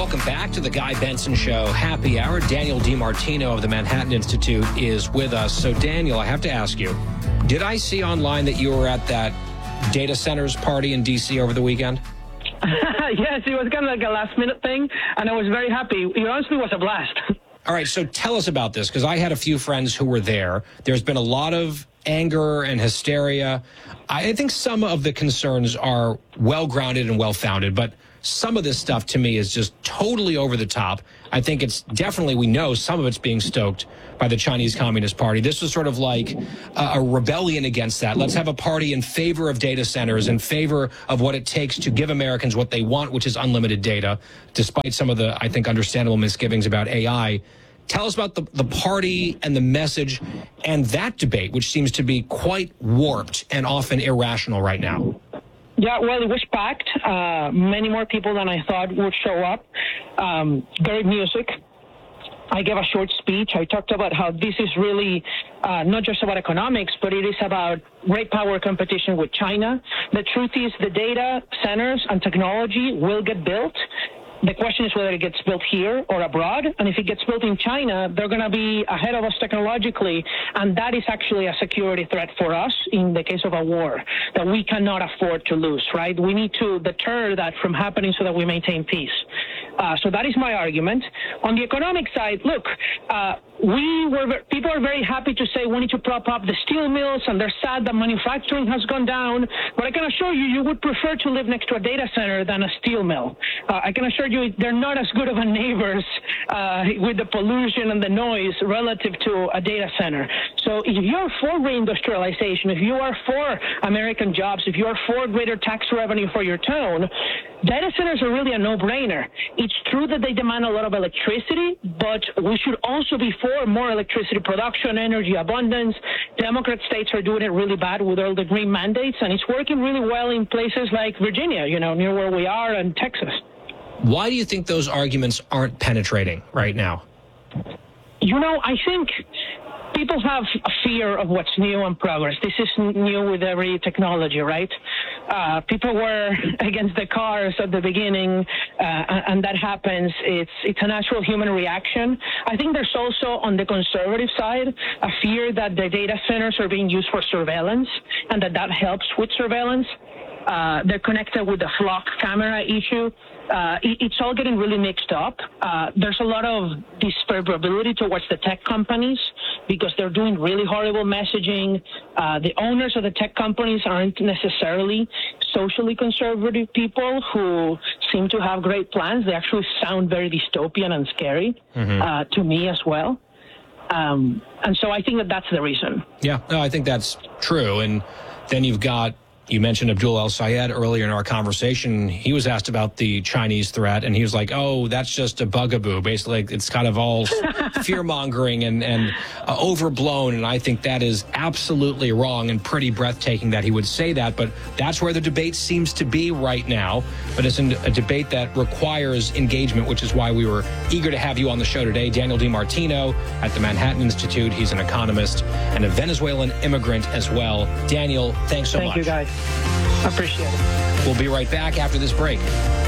Welcome back to the Guy Benson Show Happy Hour. Daniel DiMartino of the Manhattan Institute is with us. So, Daniel, I have to ask you, did I see online that you were at that data centers party in D.C. over the weekend? Yes, it was kind of like a last-minute thing, and I was very happy. It honestly was a blast. All right, so tell us about this, because I had a few friends who were there. There's been a lot of anger and hysteria. I think some of the concerns are well-grounded and well-founded, but some of this stuff to me is just totally over the top. I think it's definitely, we know some of it's being stoked by the Chinese Communist Party. This was sort of like a rebellion against that. Let's have a party in favor of data centers, in favor of what it takes to give Americans what they want, which is unlimited data, despite some of the, I think, understandable misgivings about AI. Tell us about the party and the message and that debate, which seems to be quite warped and often irrational right now. Yeah, well, it was packed. Many more people than I thought would show up. Great music. I gave a short speech. I talked about how this is really not just about economics, but it is about great power competition with China. The truth is the data centers and technology will get built. The question is whether it gets built here or abroad. And if it gets built in China, they're going to be ahead of us technologically. And that is actually a security threat for us in the case of a war that we cannot afford to lose, right? We need to deter that from happening so that we maintain peace. So that is my argument. On the economic side, look, people are very happy to say we need to prop up the steel mills, and they're sad that manufacturing has gone down. But I can assure you, you would prefer to live next to a data center than a steel mill. I can assure you they're not as good of a neighbors with the pollution and the noise relative to a data center. So if you're for reindustrialization, if you are for American jobs, if you are for greater tax revenue for your town, data centers are really a no-brainer. It's true that they demand a lot of electricity, but we should also be for more electricity production, energy abundance. Democrat states are doing it really bad with all the green mandates, and it's working really well in places like Virginia, near where we are, and Texas. Why do you think those arguments aren't penetrating right now? I think people have a fear of what's new and progress. This is new with every technology, right? People were against the cars at the beginning, and that happens. It's a natural human reaction. I think there's also, on the conservative side, a fear that the data centers are being used for surveillance, and that helps with surveillance. They're connected with the flock camera issue. It's all getting really mixed up. There's a lot of disfavorability towards the tech companies because they're doing really horrible messaging. The owners of the tech companies aren't necessarily socially conservative people who seem to have great plans. They actually sound very dystopian and scary to me as well. And so I think that's the reason. Yeah, no, I think that's true. And then you mentioned Abdul El-Sayed earlier in our conversation. He was asked about the Chinese threat, and he was like, oh, that's just a bugaboo. Basically, it's kind of all fear-mongering and overblown, and I think that is absolutely wrong and pretty breathtaking that he would say that, but that's where the debate seems to be right now. But it's a debate that requires engagement, which is why we were eager to have you on the show today. Daniel DiMartino at the Manhattan Institute. He's an economist and a Venezuelan immigrant as well. Daniel, thanks so much. Thank you, guys. I appreciate it. We'll be right back after this break.